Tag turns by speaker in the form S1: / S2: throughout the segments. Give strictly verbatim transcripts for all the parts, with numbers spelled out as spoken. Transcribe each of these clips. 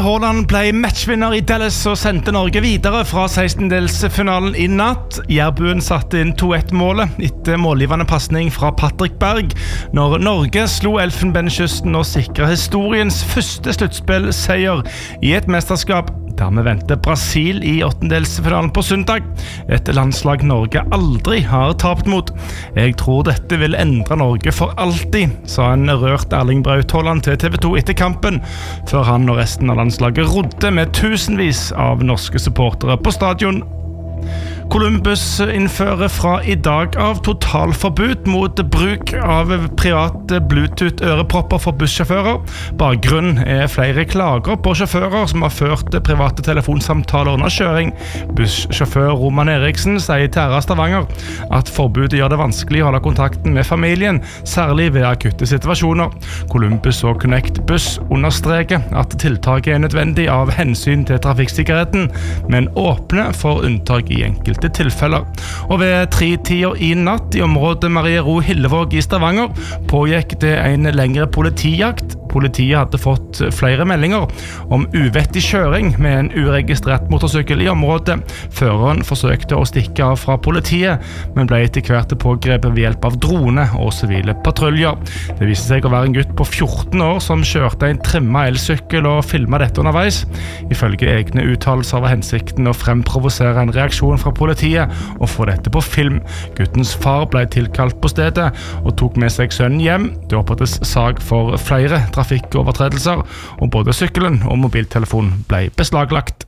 S1: Haaland ble matchvinner i Dallas og sendte Norge videre fra sekstendelsfinalen i natt. Jærbuen satte inn to ett-målet etter målgivende passning fra Patrick Berg, når Norge slo Elfenbenskysten og sikret historiens første sluttspillseier i et mesterskap. Dermed venter Brasil i åttendelsfinalen på søndag, et landslag Norge aldri har tapt mot. Jeg tror dette vil endre Norge for alltid, sa en rørt Erling Braut Haaland til T V to etter kampen, før han og resten av landslaget rodde med tusenvis av norske supportere på stadion. Columbus innfører fra i dag av totalforbud mot bruk av private Bluetooth-ørepropper for bussjåfører. Bakgrunnen er flere klager på sjåfører som har ført private telefonsamtaler under kjøring. Bussjåfør Roman Eriksen sier til R A Stavanger at forbudet gjør det vanskelig å holde kontakten med familien, særlig ved akutte situasjoner. Columbus og Connect Buss understreker at tiltaket er nødvendig av hensyn til trafikksikkerheten, men åpne for unntak i enkelte tilfeller. Og ved tre-tida i natt i området Mariero Hillevåg i Stavanger pågikk det en lengre politijakt. Politiet hadde fått flere meldinger om uvettig kjøring med en uregistrert motorsykkel i området. Føreren forsøkte å stikke av fra politiet, men ble etter hvert pågrepet ved hjelp av drone og sivile patruljer. Det viste seg å være en gutt på fjorten år som kjørte en trimma elsykkel og filmet dette underveis. Ifølge egne uttalelser var hensikten å fremprovosere en reaksjon fra politiet og få dette på film. Guttens far ble tilkalt på stedet og tok med seg sønnen hjem. Det opprettes sak for flere trafikkovertredelser, og både sykkelen og mobiltelefonen ble beslaglagt.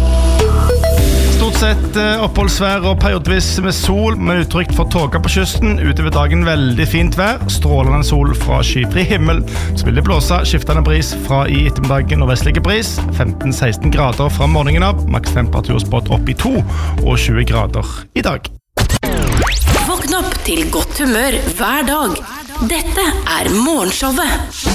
S1: Stort sett oppholdsvær og periodevis med sol, men utrygt for tåker på kysten. Utover dagen veldig fint vær, strålende sol fra skyfri himmel. Så vil det blåse skiftende bris fra i ettermiddagen og vestlige bris. femten til seksten grader fra morgenen av, maks temperaturspådd opp i to og tjue grader i dag.
S2: Våkn opp til godt humør hver dag. Dette er Morgenshowet.